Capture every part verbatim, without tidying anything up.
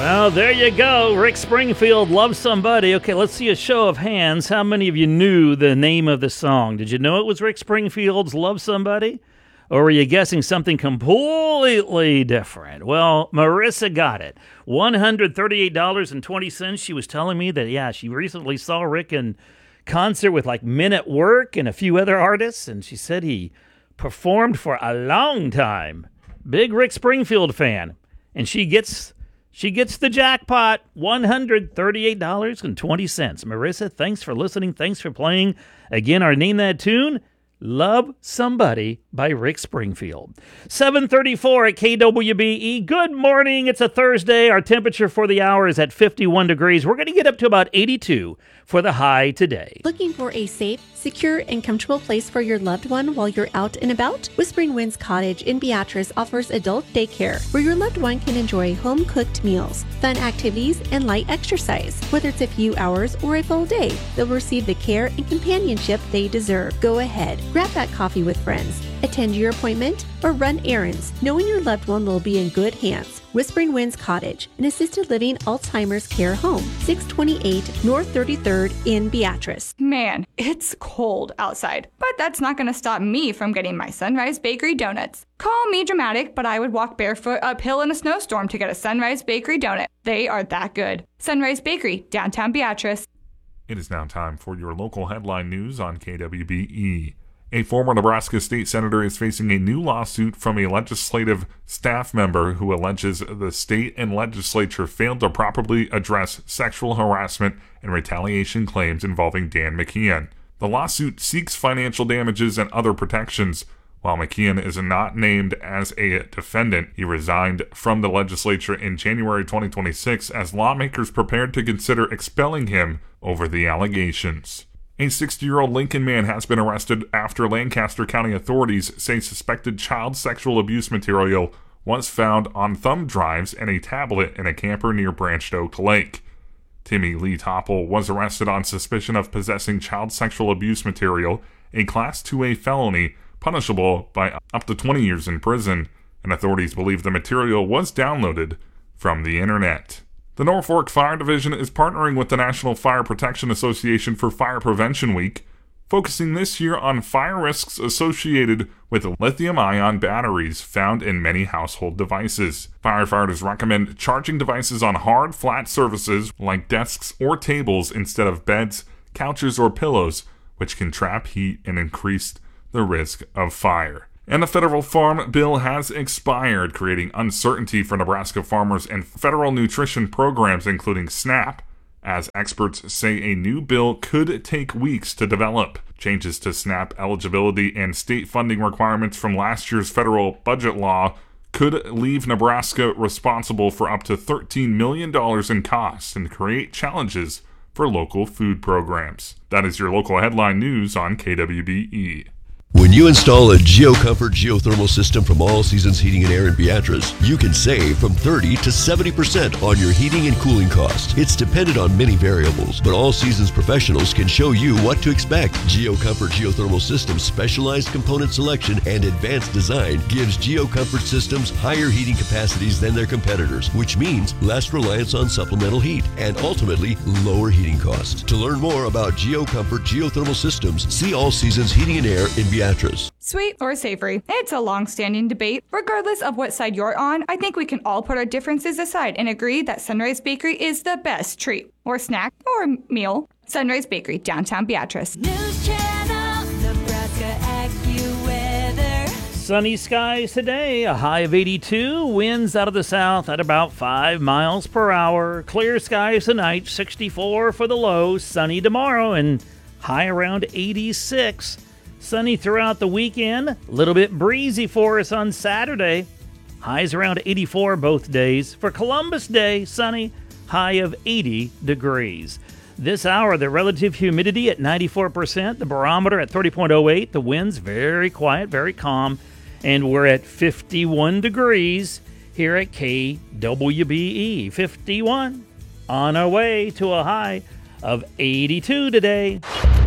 Well, there you go. Rick Springfield, Love Somebody. Okay, let's see a show of hands. How many of you knew the name of the song? Did you know it was Rick Springfield's Love Somebody? Or were you guessing something completely different? Well, Marissa got it. one hundred thirty-eight dollars and twenty cents. She was telling me that, yeah, she recently saw Rick in concert with like Men at Work and a few other artists, and she said he performed for a long time. Big Rick Springfield fan. And she gets she gets the jackpot, one hundred thirty-eight dollars and twenty cents. Marissa, thanks for listening. Thanks for playing. Again, our Name That Tune, Love Somebody by Rick Springfield. seven thirty-four at K W B E. Good morning. It's a Thursday. Our temperature for the hour is at fifty-one degrees. We're going to get up to about eighty-two for the high today. Looking for a safe, secure, and comfortable place for your loved one while you're out and about? Whispering Winds Cottage in Beatrice offers adult daycare where your loved one can enjoy home-cooked meals, fun activities, and light exercise. Whether it's a few hours or a full day, they'll receive the care and companionship they deserve. Go ahead, grab that coffee with friends, attend your appointment, or run errands, knowing your loved one will be in good hands. Whispering Winds Cottage, an assisted living Alzheimer's care home, six twenty-eight North thirty-third in Beatrice. Man, it's cold outside, but that's not going to stop me from getting my Sunrise Bakery donuts. Call me dramatic, but I would walk barefoot uphill in a snowstorm to get a Sunrise Bakery donut. They are that good. Sunrise Bakery, downtown Beatrice. It is now time for your local headline news on K W B E. A former Nebraska state senator is facing a new lawsuit from a legislative staff member who alleges the state and legislature failed to properly address sexual harassment and retaliation claims involving Dan McKeon. The lawsuit seeks financial damages and other protections. While McKeon is not named as a defendant, he resigned from the legislature in January twenty twenty-six as lawmakers prepared to consider expelling him over the allegations. A sixty-year-old Lincoln man has been arrested after Lancaster County authorities say suspected child sexual abuse material was found on thumb drives and a tablet in a camper near Branched Oak Lake. Timmy Lee Topple was arrested on suspicion of possessing child sexual abuse material, a Class two A felony punishable by up to twenty years in prison, and authorities believe the material was downloaded from the internet. The Norfolk Fire Division is partnering with the National Fire Protection Association for Fire Prevention Week, focusing this year on fire risks associated with lithium-ion batteries found in many household devices. Firefighters recommend charging devices on hard, flat surfaces like desks or tables instead of beds, couches, or pillows, which can trap heat and increase the risk of fire. And the federal farm bill has expired, creating uncertainty for Nebraska farmers and federal nutrition programs, including SNAP, as experts say a new bill could take weeks to develop. Changes to SNAP eligibility and state funding requirements from last year's federal budget law could leave Nebraska responsible for up to thirteen million dollars in costs and create challenges for local food programs. That is your local headline news on K W B E. When you install a GeoComfort geothermal system from All Seasons Heating and Air in Beatrice, you can save from thirty to seventy percent on your heating and cooling costs. It's dependent on many variables, but All Seasons professionals can show you what to expect. GeoComfort geothermal systems' specialized component selection and advanced design gives GeoComfort systems higher heating capacities than their competitors, which means less reliance on supplemental heat and ultimately lower heating costs. To learn more about GeoComfort geothermal systems, see All Seasons Heating and Air in Beatrice. Sweet or savory, it's a long-standing debate. Regardless of what side you're on, I think we can all put our differences aside and agree that Sunrise Bakery is the best treat, or snack, or meal. Sunrise Bakery, downtown Beatrice. News Channel, Nebraska AccuWeather. Sunny skies today, a high of eighty-two, winds out of the south at about five miles per hour. Clear skies tonight, sixty-four for the low, sunny tomorrow, and high around eighty-six. Sunny throughout the weekend, a little bit breezy for us on Saturday. Highs around eighty-four both days. For Columbus Day, sunny, high of eighty degrees. This hour, the relative humidity at ninety-four percent, the barometer at thirty point oh eight, the winds very quiet, very calm, and we're at fifty-one degrees here at K W B E. fifty-one, on our way to a high of eighty-two today.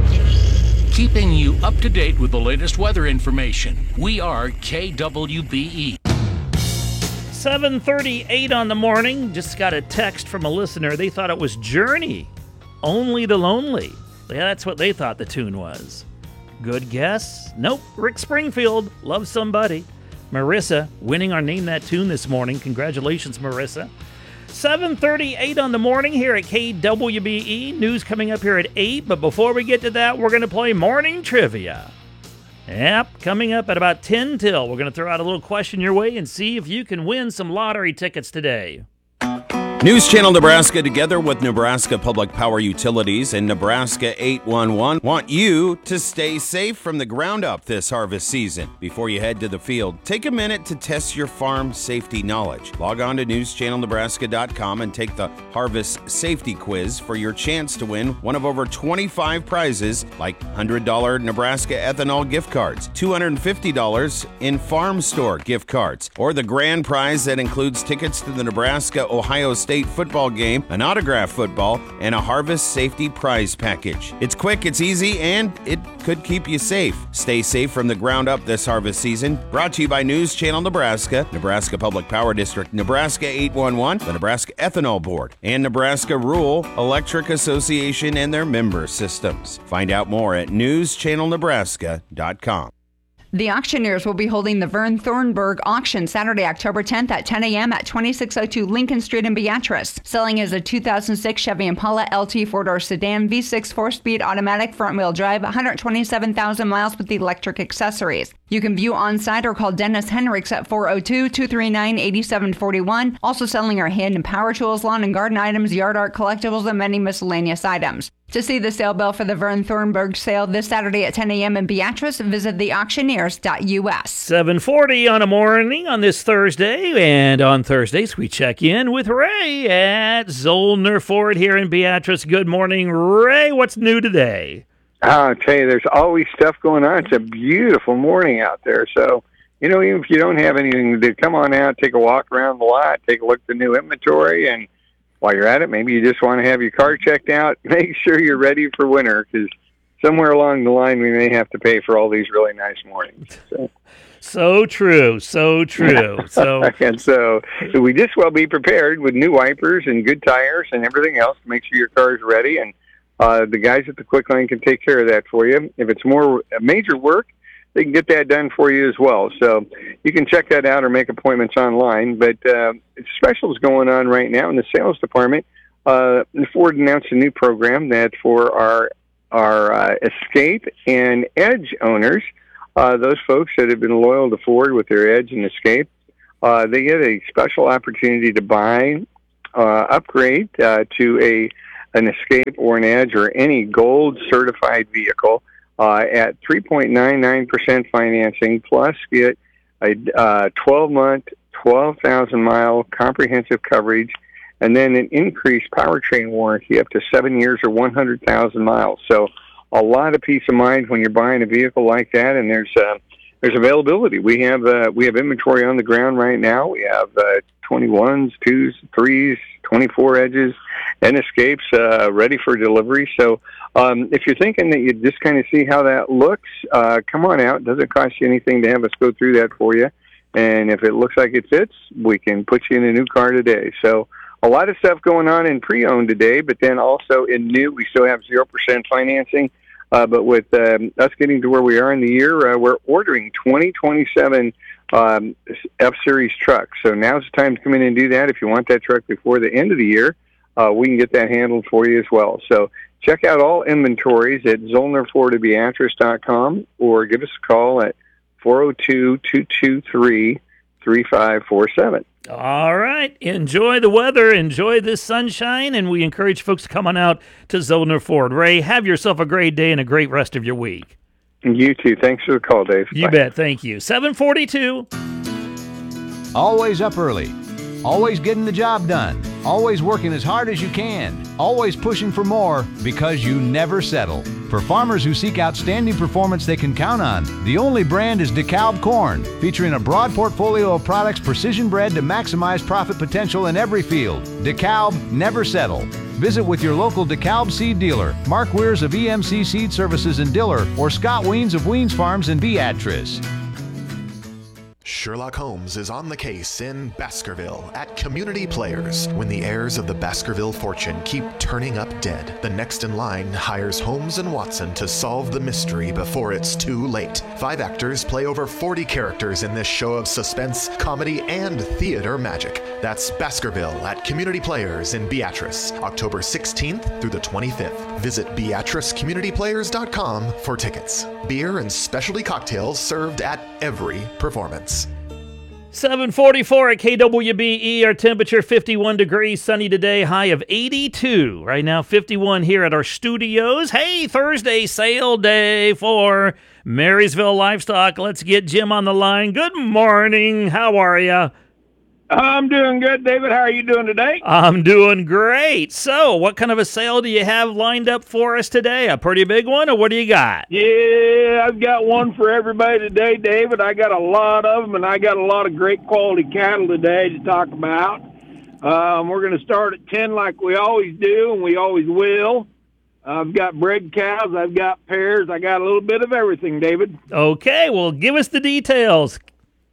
Keeping you up to date with the latest weather information. We are K W B E. seven thirty-eight on the morning. Just got a text from a listener. They thought it was Journey, Only the Lonely. Yeah, that's what they thought the tune was. Good guess? Nope. Rick Springfield, Love Somebody. Marissa winning our Name That Tune this morning. Congratulations, Marissa. seven thirty-eight on the morning here at K W B E. News coming up here at eight, but before we get to that, we're going to play Morning Trivia. Yep, coming up at about ten till. We're going to throw out a little question your way and see if you can win some lottery tickets today. News Channel Nebraska, together with Nebraska Public Power Utilities and Nebraska eight one one, want you to stay safe from the ground up this harvest season. Before you head to the field, take a minute to test your farm safety knowledge. Log on to news channel nebraska dot com and take the Harvest Safety Quiz for your chance to win one of over twenty-five prizes like one hundred dollars Nebraska ethanol gift cards, two hundred fifty dollars in farm store gift cards, or the grand prize that includes tickets to the Nebraska-Ohio State State football game, an autographed football, and a Harvest Safety Prize package. It's quick, it's easy, and it could keep you safe. Stay safe from the ground up this harvest season. Brought to you by News Channel Nebraska, Nebraska Public Power District, Nebraska eight one one, the Nebraska Ethanol Board, and Nebraska Rural Electric Association and their member systems. Find out more at news channel nebraska dot com. The auctioneers will be holding the Vern Thornburg auction Saturday, October tenth at ten a.m. at twenty-six oh two Lincoln Street in Beatrice. Selling is a two thousand six Chevy Impala L T four-door sedan, V six four-speed automatic front-wheel drive, one hundred twenty-seven thousand miles with electric accessories. You can view on-site or call Dennis Henricks at four oh two, two three nine, eight seven four one. Also selling are hand and power tools, lawn and garden items, yard art collectibles, and many miscellaneous items. To see the sale bill for the Vern Thornburg sale this Saturday at ten a.m. in Beatrice, visit the auctioneers dot U S. seven forty on a morning on this Thursday, and on Thursdays we check in with Ray at Zollner Ford here in Beatrice. Good morning, Ray. What's new today? I'll tell you, there's always stuff going on. It's a beautiful morning out there. So, you know, even if you don't have anything to do, come on out, take a walk around the lot, take a look at the new inventory, and while you're at it, maybe you just want to have your car checked out. Make sure you're ready for winter, because somewhere along the line we may have to pay for all these really nice mornings. So, so true, so true. So and so we just well be prepared with new wipers and good tires and everything else to make sure your car is ready. And uh, the guys at the Quick Lane can take care of that for you. If it's more major work, they can get that done for you as well. So you can check that out or make appointments online. But uh, specials going on right now in the sales department. Uh, Ford announced a new program that for our our uh, Escape and Edge owners, uh, those folks that have been loyal to Ford with their Edge and Escape, uh, they get a special opportunity to buy, uh, upgrade uh, to a an Escape or an Edge or any gold certified vehicle. Uh, at three point nine nine percent financing, plus get a uh, twelve-month, twelve thousand mile comprehensive coverage, and then an increased powertrain warranty up to seven years or one hundred thousand miles. So a lot of peace of mind when you're buying a vehicle like that, and there's uh, there's availability. We have uh, we have inventory on the ground right now. We have uh, twenty-ones, twos, threes, twenty-four Edges, and Escapes uh, ready for delivery. So um, if you're thinking that you just kind of see how that looks, uh, come on out. It doesn't cost you anything to have us go through that for you. And if it looks like it fits, we can put you in a new car today. So a lot of stuff going on in pre-owned today, but then also in new, we still have zero percent financing. Uh, but with um, us getting to where we are in the year, uh, we're ordering twenty twenty-seven um, F-Series trucks. So now's the time to come in and do that. If you want that truck before the end of the year, uh, we can get that handled for you as well. So check out all inventories at zollner ford beatrice dot com or give us a call at four oh two, two two three, three five four seven. All right. Enjoy the weather. Enjoy this sunshine. And we encourage folks to come on out to Zollner Ford. Ray, have yourself a great day and a great rest of your week. You too. Thanks for the call, Dave. You Bye. Bet. Thank you. seven forty-two. Always up early. Always getting the job done. Always working as hard as you can. Always pushing for more because you never settle. For farmers who seek outstanding performance they can count on, the only brand is DeKalb Corn, featuring a broad portfolio of products precision bred to maximize profit potential in every field. DeKalb, never settle. Visit with your local DeKalb seed dealer, Mark Weirs of E M C Seed Services in Diller, or Scott Weens of Weens Farms in Beatrice. Sherlock Holmes is on the case in Baskerville at Community Players. When the heirs of the Baskerville fortune keep turning up dead, the next in line hires Holmes and Watson to solve the mystery before it's too late. Five actors play over forty characters in this show of suspense, comedy, and theater magic. That's Baskerville at Community Players in Beatrice, October sixteenth through the twenty-fifth. Visit beatrice community players dot com for tickets. Beer and specialty cocktails served at every performance. seven forty-four at K W B E, our temperature fifty-one degrees, sunny today, high of eighty-two. Right now, fifty-one here at our studios. Hey, Thursday sale day for Marysville Livestock. Let's get Jim on the line. Good morning. How are you? I'm doing good, David. How are you doing today? I'm doing great. So, what kind of a sale do you have lined up for us today? A pretty big one, or what do you got? Yeah, I've got one for everybody today, David. I got a lot of them, and I got a lot of great quality cattle today to talk about. Um, we're going to start at ten like we always do, and we always will. I've got bred cows. I've got pairs. I got a little bit of everything, David. Okay, well, give us the details.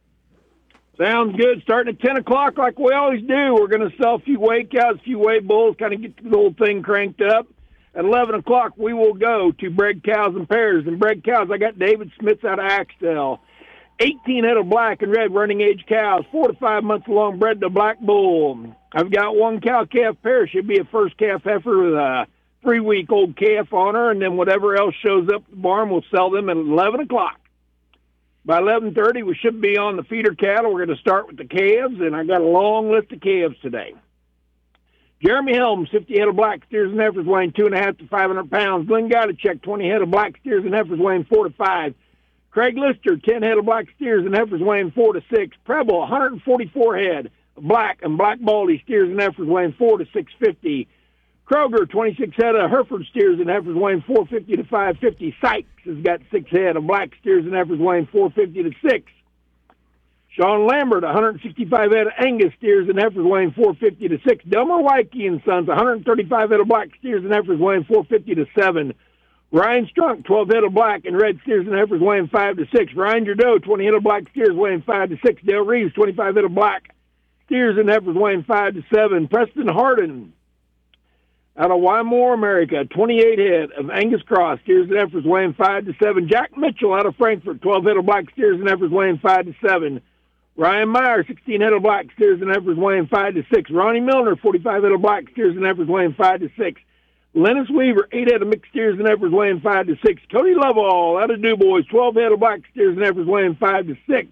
Sounds good. Starting at ten o'clock like we always do. We're going to sell a few weigh cows, a few weigh bulls, kind of get the whole thing cranked up. At eleven o'clock, we will go to bred cows and pairs. And bred cows, I got David Smith out of Axtell. eighteen head of black and red running age cows, four to five months along, bred to black bull. I've got one cow-calf pair. Should be a first calf heifer with a three-week-old calf on her. And then whatever else shows up at the barn, we'll sell them at eleven o'clock. By eleven thirty, we should be on the feeder cattle. We're going to start with the calves, and I got a long list of calves today. Jeremy Helms, fifty head of black steers and heifers weighing two and a half to five hundred pounds. Glenn Godachek, twenty head of black steers and heifers weighing four to five. Craig Lister, ten head of black steers and heifers weighing four to six. Preble, one hundred forty-four head of black and black baldy steers and heifers weighing four to six fifty. Kroger, twenty-six head of Hereford steers and heifers weighing four fifty to five fifty. Sykes has got six head of black steers and heifers weighing four fifty to six. Sean Lambert, one hundred sixty-five head of Angus steers and heifers weighing four fifty to six. Delmer Wyke and Sons, one hundred thirty-five head of black steers and heifers weighing four fifty to seven. Ryan Strunk, twelve head of black and red steers and heifers weighing five to six. Ryan Jordeau, twenty head of black steers weighing five to six. Dale Reeves, twenty-five head of black steers and heifers weighing five to seven. Preston Harden, out of Wymore, America, twenty-eight head of Angus Cross steers and heifers weighing five to seven. Jack Mitchell out of Frankfort, twelve head of black steers and heifers weighing five to seven. Ryan Meyer, sixteen head of black steers and heifers weighing five to six. Ronnie Milner, forty-five head of black steers and heifers weighing five to six. Lennis Weaver, eight head of mixed steers and heifers weighing five to six. Cody Lovell out of DuBois, twelve head of black steers and heifers weighing five to six.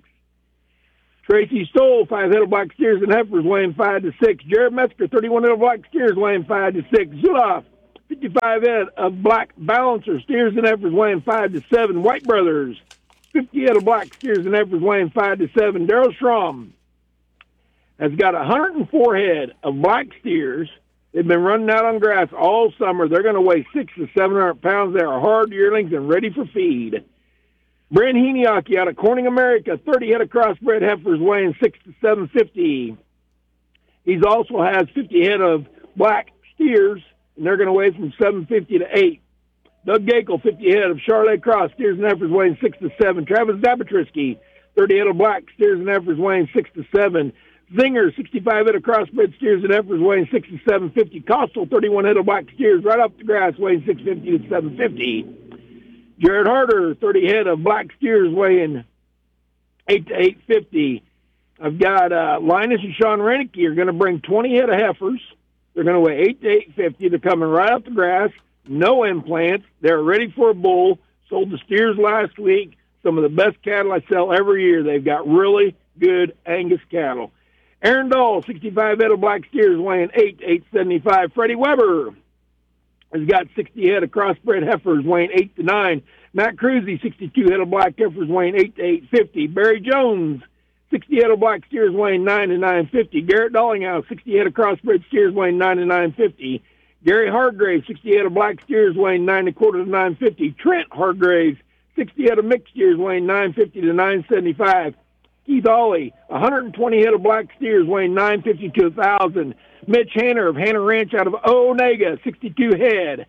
Tracy Stoll, five head of black steers and heifers weighing five to six. Jared Metzger, thirty-one head of black steers weighing five to six. Zuloff, fifty-five head of black balancer steers and heifers weighing five to seven. White Brothers, fifty head of black steers and heifers weighing five to seven. Daryl Schramm has got one hundred four head of black steers. They've been running out on grass all summer. They're going to weigh six to seven hundred pounds. They are hard yearlings and ready for feed. Brent Heniaki out of Corning, America, thirty head of crossbred heifers weighing six to seven fifty. He also has fifty head of black steers, and they're going to weigh from seven fifty to eight. Doug Gakel, fifty head of Charlotte Cross steers and heifers weighing six to seven. Travis Zapatrisky, thirty head of black steers and heifers weighing six to seven. Zinger, sixty-five head of crossbred steers and heifers weighing six to seven fifty. Costal, thirty-one head of black steers right off the grass weighing six fifty to seven fifty. Jared Harder, thirty head of black steers weighing eight to eight fifty. I've got uh, Linus and Sean Renicky are going to bring twenty head of heifers. They're going to weigh eight to eight fifty. They're coming right off the grass, no implants. They're ready for a bull. Sold the steers last week. Some of the best cattle I sell every year. They've got really good Angus cattle. Aaron Dahl, sixty-five head of black steers weighing eight to eight seventy-five. Freddie Weber has got sixty head of crossbred heifers weighing eight to nine. Matt Cruzy, sixty-two head of black heifers weighing eight to eight fifty. Barry Jones, sixty head of black steers weighing nine to nine fifty. Garrett Dollinghouse, sixty head of crossbred steers weighing nine to nine fifty. Gary Hargrave, sixty head of black steers weighing nine and a quarter to nine fifty. Trent Hargrave, sixty head of mixed steers weighing nine fifty to nine seventy-five. Keith Ollie, one hundred twenty head of black steers weighing nine fifty to one thousand. Mitch Hanner of Hanner Ranch out of Onega, sixty-two head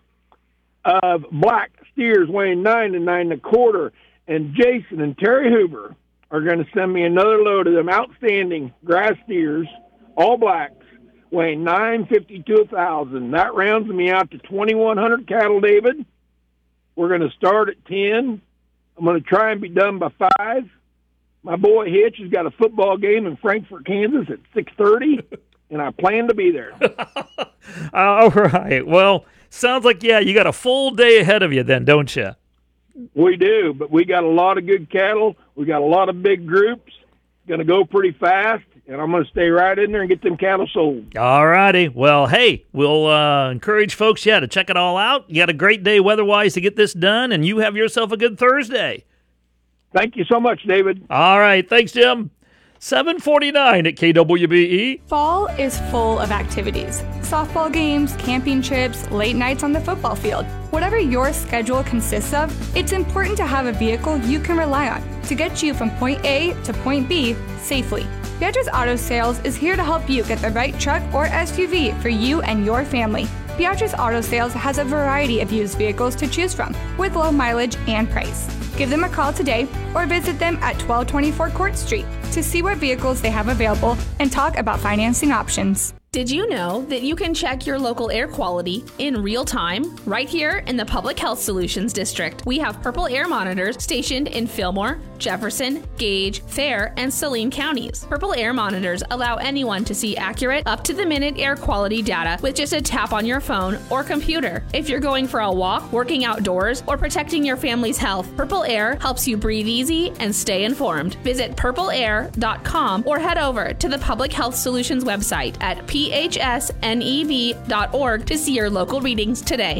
of black steers weighing nine to nine and a quarter. And Jason and Terry Hoover are going to send me another load of them outstanding grass steers, all blacks, weighing nine fifty to a thousand. That rounds me out to twenty-one hundred cattle, David. We're going to start at ten. I'm going to try and be done by five. My boy Hitch has got a football game in Frankfort, Kansas at six thirty, and I plan to be there. All right. Well, sounds like, yeah, you got a full day ahead of you then, don't you? We do, but we got a lot of good cattle. We got a lot of big groups. Going to go pretty fast, and I'm going to stay right in there and get them cattle sold. All righty. Well, hey, we'll uh, encourage folks, yeah, to check it all out. You got a great day weather-wise to get this done, and you have yourself a good Thursday. Thank you so much, David. All right. Thanks, Jim. seven forty-nine at K W B E. Fall is full of activities. Softball games, camping trips, late nights on the football field. Whatever your schedule consists of, it's important to have a vehicle you can rely on to get you from point A to point B safely. Beatrice Auto Sales is here to help you get the right truck or S U V for you and your family. Beatrice Auto Sales has a variety of used vehicles to choose from with low mileage and price. Give them a call today or visit them at twelve twenty-four Court Street to see what vehicles they have available and talk about financing options. Did you know that you can check your local air quality in real time right here in the Public Health Solutions District? We have Purple Air monitors stationed in Fillmore, Jefferson, Gage, Fair, and Saline counties. Purple Air monitors allow anyone to see accurate, up-to-the-minute air quality data with just a tap on your phone or computer. If you're going for a walk, working outdoors, or protecting your family's health, Purple Air helps you breathe easy and stay informed. Visit purple air dot com or head over to the Public Health Solutions website at p h s n e v dot org to see your local readings today.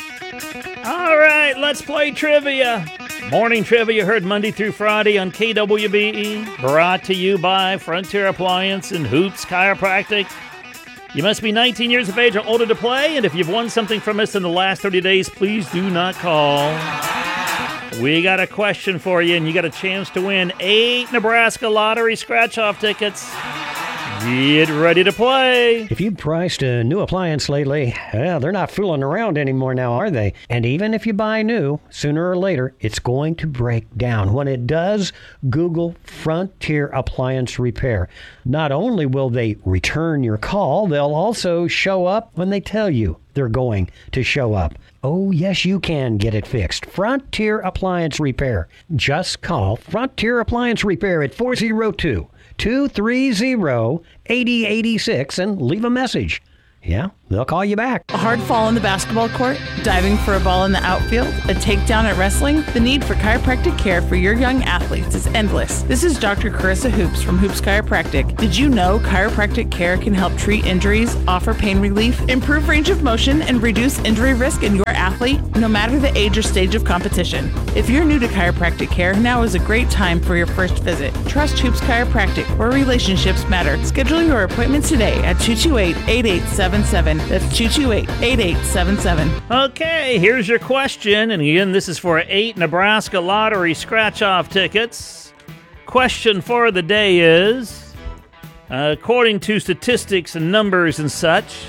All right, let's play trivia. Morning trivia heard Monday through Friday on K W B E. Brought to you by Frontier Appliance and Hoops Chiropractic. You must be nineteen years of age or older to play, and if you've won something from us in the last thirty days, please do not call. We got a question for you, and you got a chance to win eight Nebraska Lottery scratch-off tickets. Get ready to play. If you've priced a new appliance lately, well, they're not fooling around anymore now, are they? And even if you buy new, sooner or later, it's going to break down. When it does, Google Frontier Appliance Repair. Not only will they return your call, they'll also show up when they tell you they're going to show up. Oh, yes, you can get it fixed. Frontier Appliance Repair. Just call Frontier Appliance Repair at four oh two, two three zero, eight oh eight six and leave a message. Yeah, they'll call you back. A hard fall in the basketball court, diving for a ball in the outfield, a takedown at wrestling. The need for chiropractic care for your young athletes is endless. This is Doctor Carissa Hoops from Hoops Chiropractic. Did you know chiropractic care can help treat injuries, offer pain relief, improve range of motion, and reduce injury risk in your athlete, no matter the age or stage of competition? If you're new to chiropractic care, now is a great time for your first visit. Trust Hoops Chiropractic, where relationships matter. Schedule your appointment today at two two eight, eight eight seven seven. That's two two eight, eight eight seven seven. Okay, here's your question. And again, this is for eight Nebraska Lottery scratch-off tickets. Question for the day is, uh, according to statistics and numbers and such,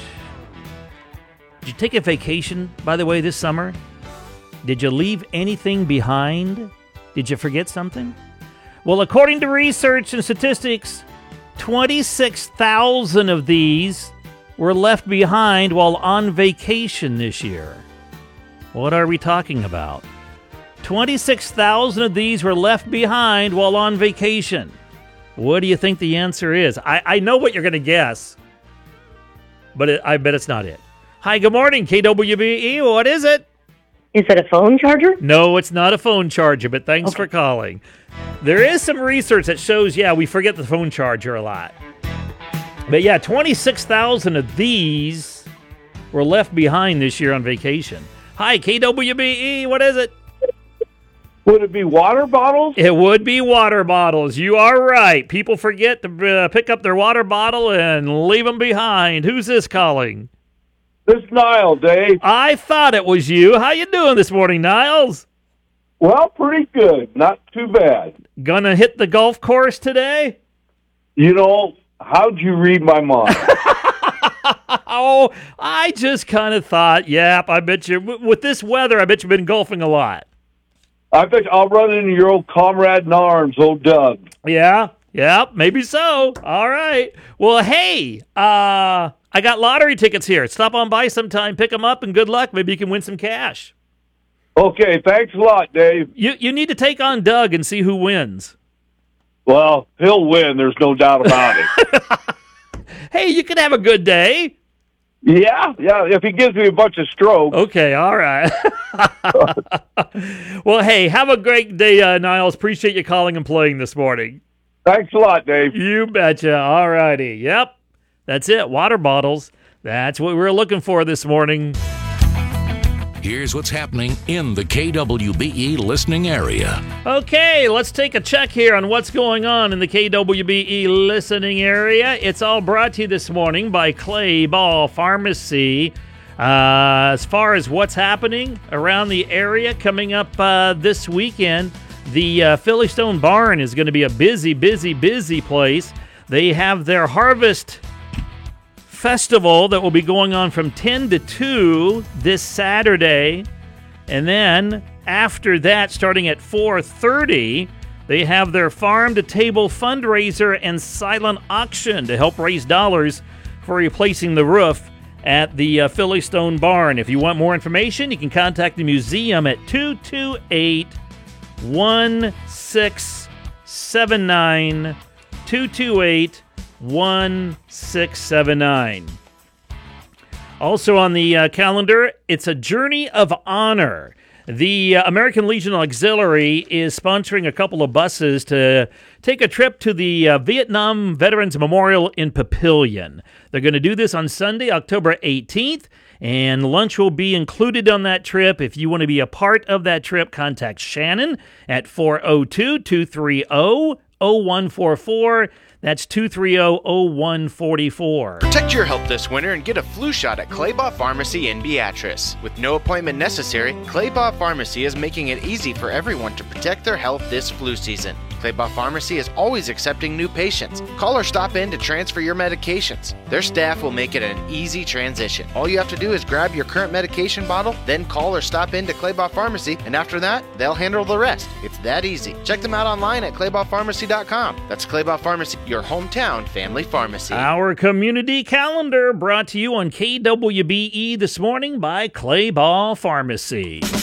did you take a vacation, by the way, this summer? Did you leave anything behind? Did you forget something? Well, according to research and statistics, twenty-six thousand of these were left behind while on vacation this year. What are we talking about? twenty-six thousand of these were left behind while on vacation. What do you think the answer is? I, I know what you're going to guess, but it, I bet it's not it. Hi, good morning, K W B E. What is it? Is it a phone charger? No, it's not a phone charger, but thanks okay. for calling. There is some research that shows, yeah, we forget the phone charger a lot. But yeah, twenty-six thousand of these were left behind this year on vacation. Hi, K W B E, what is it? Would it be water bottles? It would be water bottles. You are right. People forget to uh, pick up their water bottle and leave them behind. Who's this calling? This is Niles, Dave. I thought it was you. How you doing this morning, Niles? Well, pretty good. Not too bad. Gonna hit the golf course today? You know, how'd you read my mind? Oh, I just kind of thought, yep, I bet you, with this weather, I bet you've been golfing a lot. I bet I'll run into your old comrade in arms, old Doug. Yeah, yeah, maybe so. All right. Well, hey, uh, I got lottery tickets here. Stop on by sometime, pick them up, and good luck. Maybe you can win some cash. Okay, thanks a lot, Dave. You you need to take on Doug and see who wins. Well, he'll win. There's no doubt about it. Hey, you can have a good day. Yeah, yeah, if he gives me a bunch of strokes. Okay, all right. Well, hey, have a great day, uh, Niles. Appreciate you calling and playing this morning. Thanks a lot, Dave. You betcha. All righty. Yep, that's it. Water bottles. That's what we were looking for this morning. Here's what's happening in the K W B E listening area. Okay, let's take a check here on what's going on in the K W B E listening area. It's all brought to you this morning by Clay Ball Pharmacy. Uh, as far as what's happening around the area coming up uh, this weekend, the uh, Philly Stone Barn is going to be a busy, busy, busy place. They have their Harvest Festival that will be going on from ten to two this Saturday. And then after that, starting at four thirty, they have their Farm to Table fundraiser and silent auction to help raise dollars for replacing the roof at the uh, Philly Stone Barn. If you want more information, you can contact the museum at two two eight, one six seven nine, two two eight, one six seven nine. Also on the uh, calendar, it's a Journey of Honor. The uh, American Legion Auxiliary is sponsoring a couple of buses to take a trip to the uh, Vietnam Veterans Memorial in Papillion. They're going to do this on Sunday, October eighteenth, and lunch will be included on that trip. If you want to be a part of that trip, contact Shannon at four oh two, two three oh, oh one four four. That's two three oh, oh one four four. Protect your health this winter and get a flu shot at Claybaugh Pharmacy in Beatrice. With no appointment necessary, Claybaugh Pharmacy is making it easy for everyone to protect their health this flu season. Claybaugh Pharmacy is always accepting new patients. Call or stop in to transfer your medications. Their staff will make it an easy transition. All you have to do is grab your current medication bottle, then call or stop in to Claybaugh Pharmacy, and after that, they'll handle the rest. It's that easy. Check them out online at claybaugh pharmacy dot com. That's Claybaugh Pharmacy, your hometown family pharmacy. Our community calendar brought to you on K W B E this morning by Claybaugh Pharmacy.